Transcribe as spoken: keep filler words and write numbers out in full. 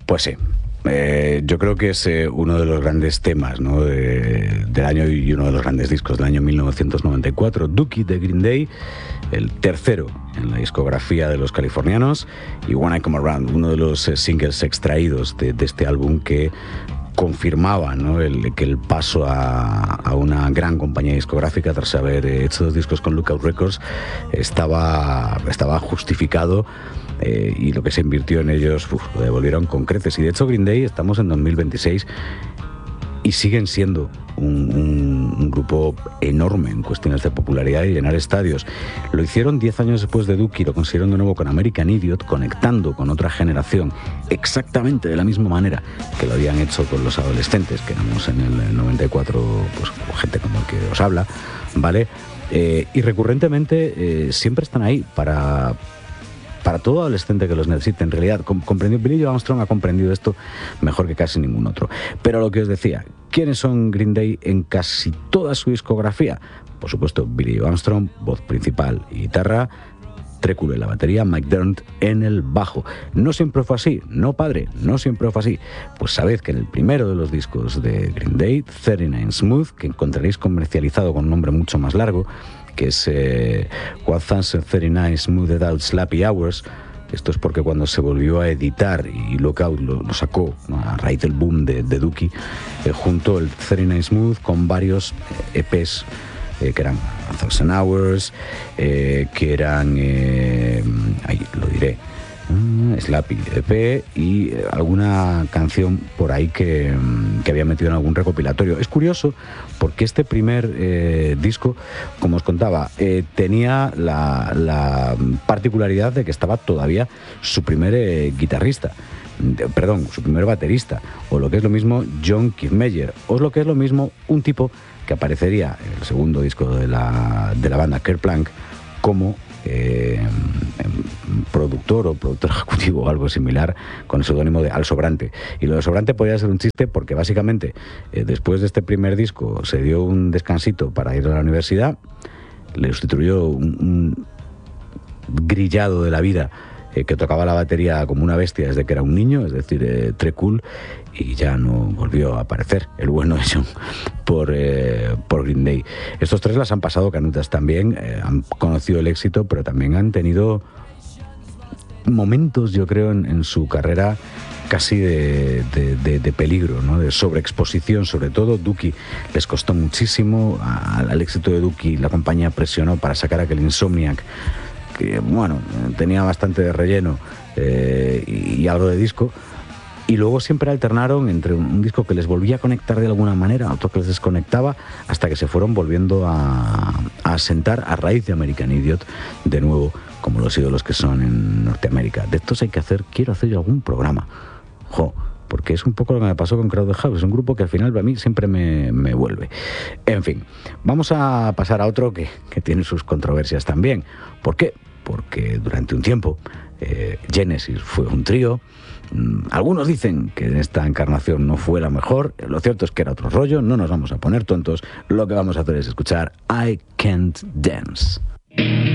Pues sí. Eh, yo creo que es eh, uno de los grandes temas, ¿no?, de, del año y uno de los grandes discos del año mil novecientos noventa y cuatro. Dookie de Green Day, el tercero en la discografía de los californianos, y When I Come Around, uno de los eh, singles extraídos de, de este álbum que confirmaba, ¿no?, el, que el paso a, a una gran compañía discográfica tras haber hecho dos discos con Lookout Records estaba, estaba justificado. Eh, y lo que se invirtió en ellos, uf, lo devolvieron con creces. Y de hecho Green Day, estamos en dos mil veintiséis y siguen siendo un, un, un grupo enorme en cuestiones de popularidad y llenar estadios. Lo hicieron diez años después de Dookie, lo consiguieron de nuevo con American Idiot, conectando con otra generación exactamente de la misma manera que lo habían hecho con los adolescentes, que éramos en el noventa y cuatro, pues gente como el que os habla, ¿vale? Eh, y recurrentemente eh, siempre están ahí para... para todo adolescente que los necesite. En realidad, comprendió, Billy Joe Armstrong ha comprendido esto mejor que casi ningún otro. Pero lo que os decía, ¿quiénes son Green Day en casi toda su discografía? Por supuesto, Billy Joe Armstrong, voz principal y guitarra, Tré Cool en la batería, Mike Dirnt en el bajo. No siempre fue así, no padre, no siempre fue así. Pues sabed que en el primero de los discos de Green Day, treinta y nueve Smooth, que encontraréis comercializado con un nombre mucho más largo, que es eh, one thousand thirty-nine Smoothed Out Slappy Hours. Esto es porque cuando se volvió a editar y Lookout lo, lo sacó, ¿no?, a raíz del boom de, de Dookie, eh, junto el treinta y nueve Smooth con varios eh, E Pes eh, que eran one thousand Hours, eh, que eran, eh, ahí lo diré, Slappy E P y alguna canción por ahí que, que había metido en algún recopilatorio. Es curioso porque este primer eh, disco, como os contaba, eh, tenía la, la particularidad de que estaba todavía su primer eh, guitarrista, de, perdón, su primer baterista, o lo que es lo mismo John Kiffmeyer, o lo que es lo mismo un tipo que aparecería en el segundo disco de la, de la banda, Kerplunk, como Eh, productor o productor ejecutivo o algo similar, con el seudónimo de Al Sobrante. Y lo de Sobrante podía ser un chiste porque básicamente eh, después de este primer disco se dio un descansito para ir a la universidad, le sustituyó un, un grillado de la vida eh, que tocaba la batería como una bestia desde que era un niño, es decir, eh, Tré Cool, y ya no volvió a aparecer el bueno de John por, eh, por Green Day. Estos tres las han pasado canutas también, eh, han conocido el éxito, pero también han tenido momentos, yo creo, en, en su carrera casi de, de, de, de peligro, ¿no?, de sobreexposición, sobre todo. Dookie les costó muchísimo, al, al éxito de Dookie la compañía presionó para sacar aquel Insomniac, que, bueno, tenía bastante de relleno eh, y, y algo de disco. Y luego siempre alternaron entre un, un disco que les volvía a conectar de alguna manera, otro que les desconectaba, hasta que se fueron volviendo a, a asentar a raíz de American Idiot, de nuevo, como los ídolos que son en Norteamérica. De estos hay que hacer, quiero hacer yo algún programa, jo, porque es un poco lo que me pasó con Crowded House, es un grupo que al final a mí siempre me, me vuelve. En fin, vamos a pasar a otro que, que tiene sus controversias también. ¿Por qué? Porque durante un tiempo eh, Genesis fue un trío. Algunos dicen que en esta encarnación no fue la mejor. Lo cierto es que era otro rollo. No nos vamos a poner tontos. Lo que vamos a hacer es escuchar I Can't Dance.